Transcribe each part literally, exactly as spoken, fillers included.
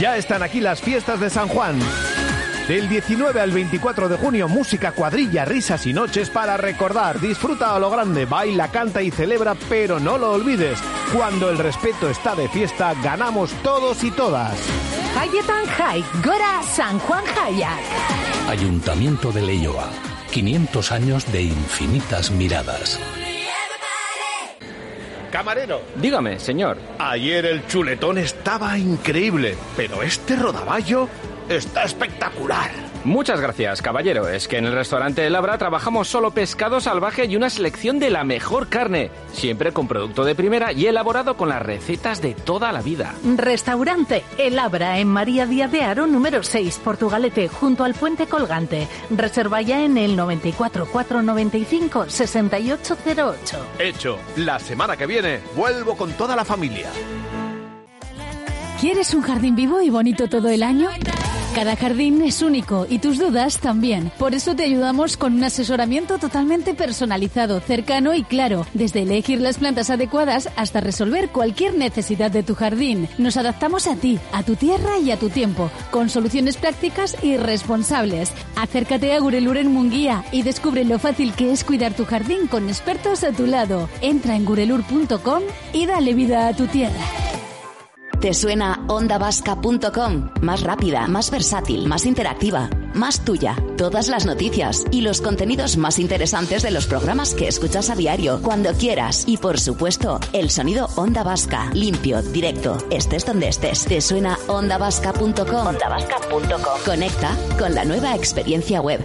Ya están aquí las fiestas de San Juan. Del diecinueve al veinticuatro de junio, música, cuadrilla, risas y noches para recordar. Disfruta a lo grande, baila, canta y celebra, pero no lo olvides. Cuando el respeto está de fiesta, ganamos todos y todas. Haietan Jai, Gora San Juan Jaiak. Ayuntamiento de Leioa. quinientos años de infinitas miradas. Camarero. Dígame, señor. Ayer el chuletón estaba increíble, pero este rodaballo está espectacular. Muchas gracias, caballero. Es que en el restaurante El Abra trabajamos solo pescado salvaje y una selección de la mejor carne, siempre con producto de primera y elaborado con las recetas de toda la vida. Restaurante El Abra en María Díaz de Haro, número seis, Portugalete, junto al Puente Colgante. Reserva ya en el noventa y cuatro, cuatrocientos noventa y cinco, sesenta y ocho cero ocho. Hecho. La semana que viene vuelvo con toda la familia. ¿Quieres un jardín vivo y bonito todo el año? Cada jardín es único y tus dudas también. Por eso te ayudamos con un asesoramiento totalmente personalizado, cercano y claro, desde elegir las plantas adecuadas hasta resolver cualquier necesidad de tu jardín. Nos adaptamos a ti, a tu tierra y a tu tiempo, con soluciones prácticas y responsables. Acércate a Gurelur en Munguía y descubre lo fácil que es cuidar tu jardín con expertos a tu lado. Entra en gurelur punto com y dale vida a tu tierra. ¿Te suena onda vasca punto com? Más rápida, más versátil, más interactiva, más tuya. Todas las noticias y los contenidos más interesantes de los programas que escuchas a diario, cuando quieras. Y por supuesto, el sonido Onda Vasca, limpio, directo, estés donde estés. ¿Te suena onda vasca punto com? onda vasca punto com. Conecta con la nueva experiencia web.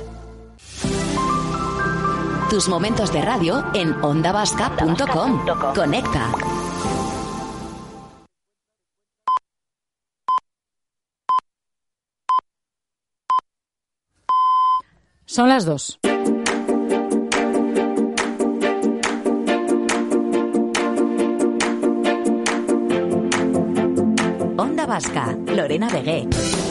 Tus momentos de radio en onda vasca punto com. Conecta. Son las dos. Onda Vasca, Lorena Vegué.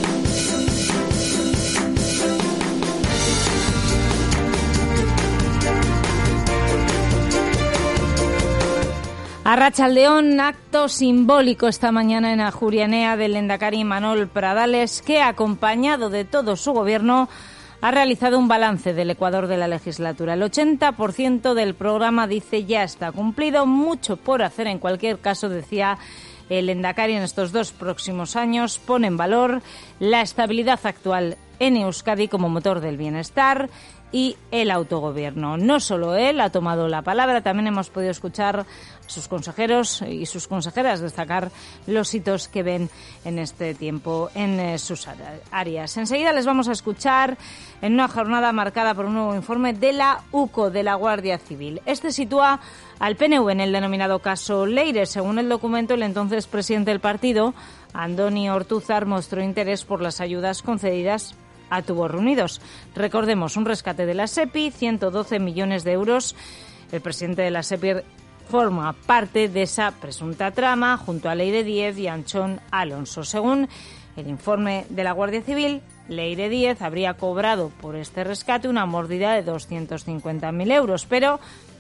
Arratsaldeón, acto simbólico esta mañana en Ajurianea del lehendakari Imanol Pradales, que, acompañado de todo su gobierno, ha realizado un balance del Ecuador de la legislatura. El ochenta por ciento del programa, dice, ya está cumplido. Mucho por hacer. En cualquier caso, decía el lehendakari, en estos dos próximos años pone en valor la estabilidad actual en Euskadi como motor del bienestar y el autogobierno. No solo él ha tomado la palabra, también hemos podido escuchar a sus consejeros y sus consejeras destacar los hitos que ven en este tiempo en eh, sus áreas. Enseguida les vamos a escuchar en una jornada marcada por un nuevo informe de la U C O, de la Guardia Civil. Este sitúa al P N V en el denominado caso Leire. Según el documento, el entonces presidente del partido, Andoni Ortúzar, mostró interés por las ayudas concedidas a Tubos Reunidos. Recordemos, un rescate de la SEPI, ciento doce millones de euros. El presidente de la SEPI forma parte de esa presunta trama junto a Leire Díez y Anchón Alonso. Según el informe de la Guardia Civil, Leire Díez habría cobrado por este rescate una mordida de doscientos cincuenta mil euros, pero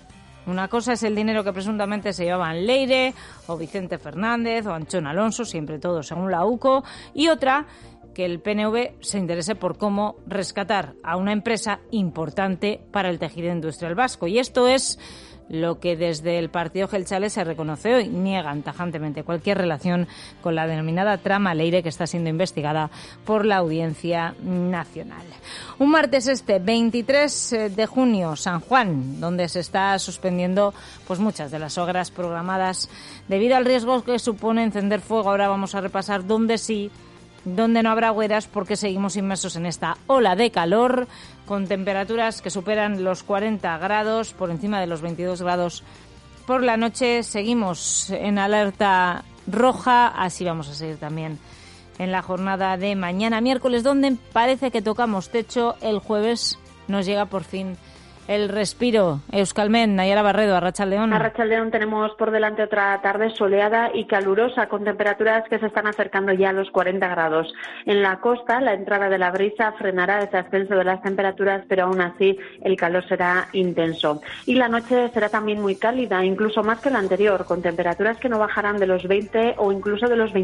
una cosa es el dinero que presuntamente se llevaban Leire o Vicente Fernández o Anchón Alonso, siempre todo según la U C O, y otra que el P N V se interese por cómo rescatar a una empresa importante para el tejido industrial vasco. Y esto es lo que desde el partido Jeltzale se reconoce hoy. Niegan tajantemente cualquier relación con la denominada trama Leire, que está siendo investigada por la Audiencia Nacional. Un martes este, veintitrés de junio, San Juan, donde se está suspendiendo pues muchas de las obras programadas debido al riesgo que supone encender fuego. Ahora vamos a repasar dónde sí, donde no habrá hogueras, porque seguimos inmersos en esta ola de calor con temperaturas que superan los cuarenta grados, por encima de los veintidós grados por la noche. Seguimos en alerta roja, así vamos a seguir también en la jornada de mañana miércoles, donde parece que tocamos techo. El jueves nos llega por fin el respiro. Euskalmen, Nayara Barredo, Arratsaldeón. Arratsaldeón, tenemos por delante otra tarde soleada y calurosa, con temperaturas que se están acercando ya a los cuarenta grados. En la costa, la entrada de la brisa frenará ese ascenso de las temperaturas, pero aún así el calor será intenso. Y la noche será también muy cálida, incluso más que la anterior, con temperaturas que no bajarán de los veinte o incluso de los veinte